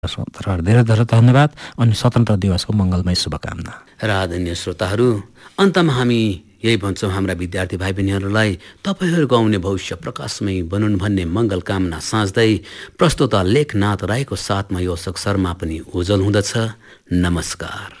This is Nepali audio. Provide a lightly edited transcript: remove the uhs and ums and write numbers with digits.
धेरै धेरै धन्यवाद अनि स्वतन्त्र दिवसको मङ्गलमय शुभकामना। र आदरणीय श्रोताहरू, अन्तमा हामी यही भन्छौँ हाम्रा विद्यार्थी भाइ बहिनीहरूलाई, तपाईँहरू गाउने भविष्य प्रकाशमय बनुन् भन्ने मङ्गल कामना साँच्दै प्रस्तुता लेखनाथ राईको साथमा यो अशोक शर्मा पनि उज्जवल हुँदछ। नमस्कार।